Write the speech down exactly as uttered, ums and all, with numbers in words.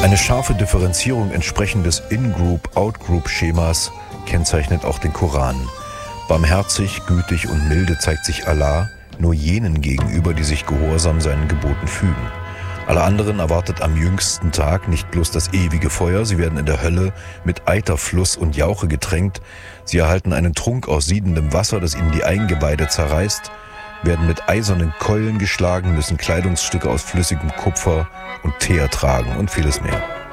Eine scharfe Differenzierung entsprechend des In-Group-Out-Group-Schemas kennzeichnet auch den Koran. Barmherzig, gütig und milde zeigt sich Allah nur jenen gegenüber, die sich gehorsam seinen Geboten fügen. Alle anderen erwartet am jüngsten Tag nicht bloß das ewige Feuer, sie werden in der Hölle mit Eiterfluss und Jauche getränkt, sie erhalten einen Trunk aus siedendem Wasser, das ihnen die Eingeweide zerreißt, werden mit eisernen Keulen geschlagen, müssen Kleidungsstücke aus flüssigem Kupfer und Teer tragen und vieles mehr.